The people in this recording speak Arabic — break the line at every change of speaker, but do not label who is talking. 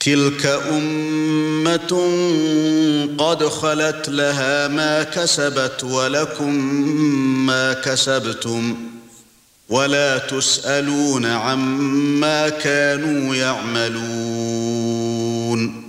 تِلْكَ أُمَّةٌ قَدْ خَلَتْ لَهَا مَا كَسَبَتْ وَلَكُمْ مَا كَسَبْتُمْ وَلَا تُسْأَلُونَ عَمَّا كَانُوا يَعْمَلُونَ